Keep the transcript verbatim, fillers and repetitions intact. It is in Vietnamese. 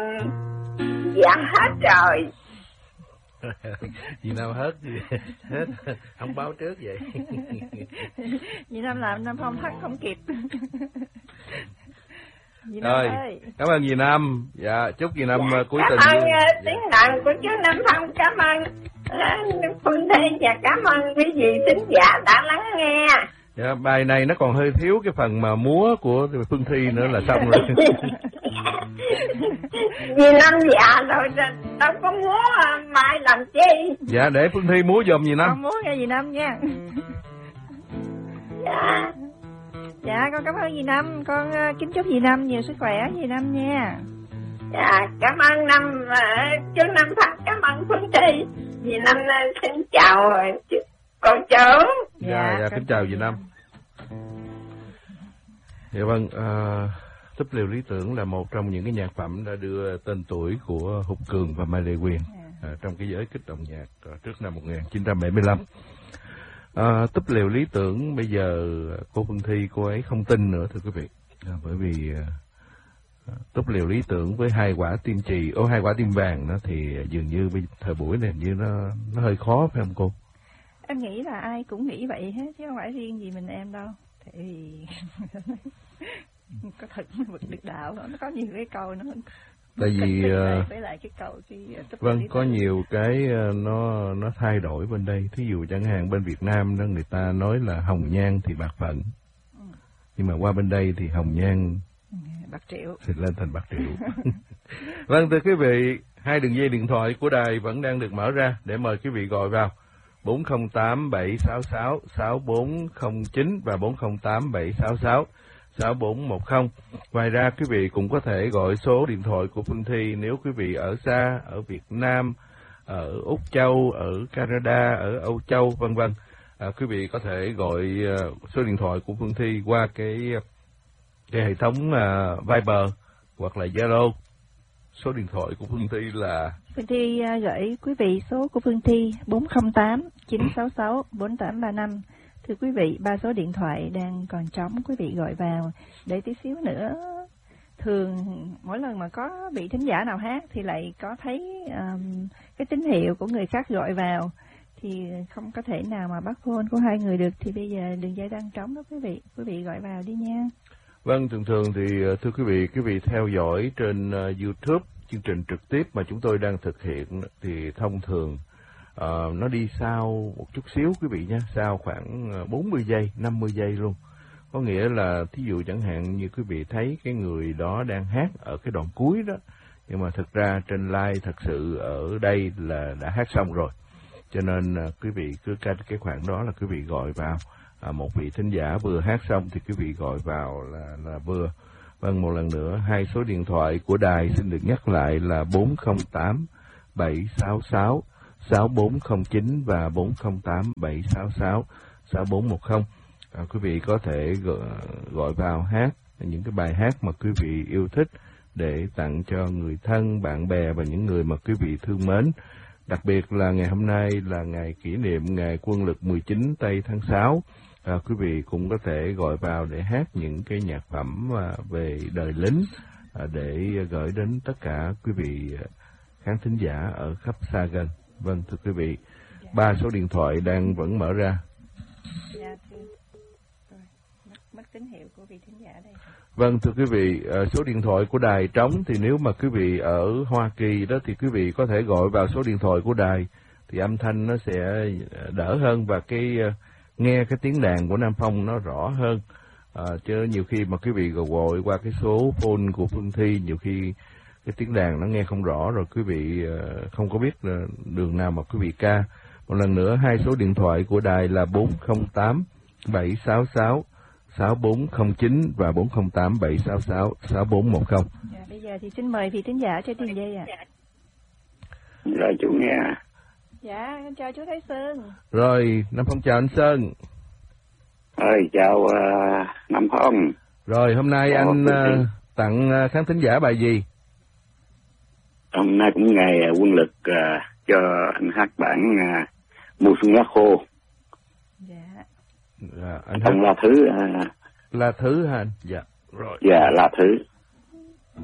Dạ hết rồi. Dì Năm hết gì hết không báo trước vậy. Dì Năm làm Năm Phong thắt không kịp. Dì Năm rồi ơi. Cảm ơn dì Năm. Dạ chúc dì Năm dạ, cuối cảm tuần ơn uh, tiếng đàn của chú Năm Phong. Cảm ơn uh, Phương Thi và cảm ơn quý vị thính giả đã lắng nghe. Dạ, bài này nó còn hơi thiếu cái phần mà múa của Phương Thi nữa là xong rồi. Vì Năm già rồi đâu có múa mai làm chi. Dạ để Phương Thi múa giùm dì Năm. Con múa nghe dì Năm nha. Dạ. Dạ con cảm ơn dì Năm. Con uh, kính chúc dì Năm nhiều sức khỏe dì Năm nha. Dạ cảm ơn Năm uh, chú Năm Phong. Cảm ơn Phương Thi. Dì Năm uh, xin chào uh, cô chú. Dạ, dạ, dạ kính chào dì Năm. Dạ vâng, uh, Túp Lều Lý Tưởng là một trong những cái nhạc phẩm đã đưa tên tuổi của Hùng Cường và Mai Lệ Quyền uh, trong cái giới kích động nhạc uh, trước năm một nghìn chín trăm bảy mươi lăm. Uh, Túp Lều Lý Tưởng bây giờ cô Phương Thi cô ấy không tin nữa thưa quý vị, uh, bởi vì uh, Túp Lều Lý Tưởng với hai quả tim trì, ô hai quả tim vàng đó thì dường như bây thời buổi này như nó nó hơi khó phải không cô? Em nghĩ là ai cũng nghĩ vậy hết chứ không phải riêng gì mình em đâu. Tại vì có thật vực được đạo nó có nhiều cái câu nó tại vì uh, với lại cái câu cái vâng có nhiều cái uh, nó nó thay đổi bên đây. Thí dụ chẳng hạn bên Việt Nam đó người ta nói là hồng nhan thì bạc phận, ừ. nhưng mà qua bên đây thì hồng nhan bạc triệu thì lên thành bạc triệu. Vâng thưa quý vị, hai đường dây điện thoại của đài vẫn đang được mở ra để mời quý vị gọi vào bốn không tám bảy sáu sáu sáu bốn không chín và bốn không tám bảy sáu sáu sáu bốn một không. Ngoài ra quý vị cũng có thể gọi số điện thoại của Phương Thi nếu quý vị ở xa, ở Việt Nam, ở Úc Châu, ở Canada, ở Âu Châu vân vân. À, quý vị có thể gọi uh, số điện thoại của Phương Thi qua cái cái hệ thống uh, Viber hoặc là Zalo. Số điện thoại của Phương Thi là Phương Thi uh, gửi quý vị số của Phương Thi bốn không tám chín sáu sáu bốn tám ba năm. Thưa quý vị, ba số điện thoại đang còn trống, quý vị gọi vào để tí xíu nữa. Thường mỗi lần mà có vị thính giả nào hát thì lại có thấy um, cái tín hiệu của người khác gọi vào thì không có thể nào mà bắt phone của hai người được, thì bây giờ đường dây đang trống đó quý vị, quý vị gọi vào đi nha. Vâng, thường thường thì thưa quý vị, quý vị theo dõi trên uh, YouTube chương trình trực tiếp mà chúng tôi đang thực hiện thì thông thường uh, nó đi sau một chút xíu quý vị nha, sau khoảng bốn mươi giây, năm mươi giây luôn. Có nghĩa là thí dụ chẳng hạn như quý vị thấy cái người đó đang hát ở cái đoạn cuối đó, nhưng mà thực ra trên live thật sự ở đây là đã hát xong rồi. Cho nên uh, quý vị cứ canh cái khoảng đó là quý vị gọi vào. À, một vị thính giả vừa hát xong thì quý vị gọi vào là là vừa. Vâng, một lần nữa, hai số điện thoại của đài xin được nhắc lại là bốn không tám bảy sáu sáu sáu bốn không chín và bốn không tám bảy sáu sáu sáu bốn một không. À, quý vị có thể gọi, gọi vào hát những cái bài hát mà quý vị yêu thích để tặng cho người thân, bạn bè và những người mà quý vị thương mến. Đặc biệt là ngày hôm nay là ngày kỷ niệm ngày quân lực mười chín tây tháng sáu. À, quý vị cũng có thể gọi vào để hát những cái nhạc phẩm à, về đời lính à, để gửi đến tất cả quý vị khán thính giả ở khắp xa gần. Vâng, thưa quý vị, ba số điện thoại đang vẫn mở ra. Dạ, thưa. Rồi, mất, mất tín hiệu của vị thính giả đây. Vâng, thưa quý vị, số điện thoại của đài trống thì nếu mà quý vị ở Hoa Kỳ đó thì quý vị có thể gọi vào số điện thoại của đài thì âm thanh nó sẽ đỡ hơn và cái nghe cái tiếng đàn của Nam Phong nó rõ hơn. À, chứ nhiều khi mà quý vị gọi qua cái số phone của Phương Thi, nhiều khi cái tiếng đàn nó nghe không rõ rồi quý vị không có biết đường nào mà quý vị ca. Một lần nữa, hai số điện thoại của đài là bốn không tám bảy sáu sáu sáu bốn không chín và bốn không tám bảy sáu sáu sáu bốn một không. Dạ, bây giờ thì xin mời vị thính giả cho tiền dây ạ. À. Rồi chú nghe. Dạ, chào chú Thái Sơn. Rồi, Nam Phong chào anh Sơn. Ơi, chào uh, Nam Phong. Rồi, hôm nay chào anh uh, tặng uh, khán thính giả bài gì? Hôm nay cũng ngày uh, quân lực uh, cho anh hát bản uh, Mùa Xuân Lá Khô. Dạ. Dạ, anh hát. La Thứ. Uh, La Thứ hả anh? Dạ. Rồi. Dạ, La Thứ.